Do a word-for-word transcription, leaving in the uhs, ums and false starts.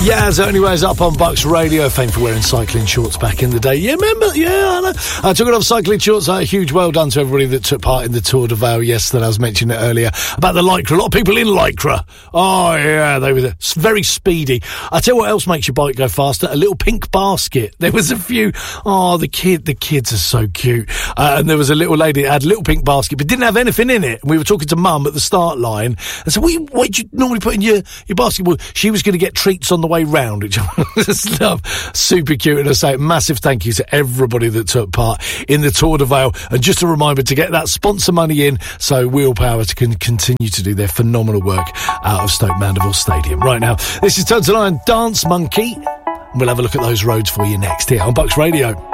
Yeah, as only wears up on Bucks Radio, famed for wearing cycling shorts back in the day. Yeah, remember? Yeah, I know. I took it off cycling shorts. A huge well done to everybody that took part in the Tour de Vale yesterday. I was mentioning it earlier about the Lycra. A lot of people in Lycra. Oh, yeah, they were very speedy. I tell you what else makes your bike go faster. A little pink basket. There was a few. Oh, the kid, the kids are so cute. Uh, and there was a little lady that had a little pink basket, but didn't have anything in it. And we were talking to Mum at the start line. And said, what do you, what do you normally put in your, your basket? Well, she was going to get treats on the way round, which I just love. Super cute. And I say massive thank you to everybody that took part in the Tour de Vale. And just a reminder to get that sponsor money in so Wheelpower can continue to do their phenomenal work out of Stoke Mandeville Stadium. Right now, this is Total Iron Dance Monkey. We'll have a look at those roads for you next here on Bucks Radio.